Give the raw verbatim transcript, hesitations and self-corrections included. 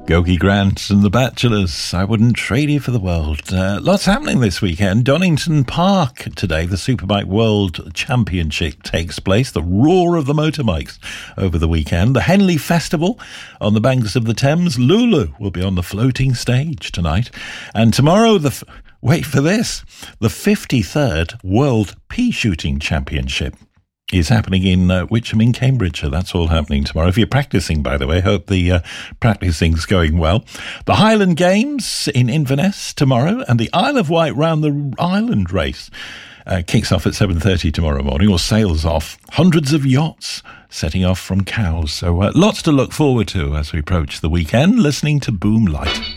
Gogi Grant and the Bachelors, I wouldn't trade you for the world. Uh, lots happening this weekend. Donington Park today, the Superbike World Championship takes place. The roar of the motorbikes over the weekend. The Henley Festival on the banks of the Thames. Lulu will be on the floating stage tonight. And tomorrow, the... F- wait for this. The fifty-third World Pea Shooting Championship is happening in uh, Witcham in Cambridgeshire. That's all happening tomorrow. If you're practising, by the way, hope the uh, practising's going well. The Highland Games in Inverness tomorrow, and the Isle of Wight round the island race uh, kicks off at seven thirty tomorrow morning, or sails off. Hundreds of yachts setting off from Cowes. So uh, lots to look forward to as we approach the weekend, listening to Boom Light.